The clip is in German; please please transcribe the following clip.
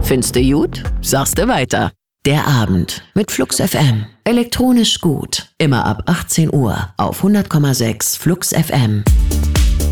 Findste gut? Sagste weiter. Der Abend mit Flux FM. Elektronisch gut. Immer ab 18 Uhr auf 100,6 Flux FM.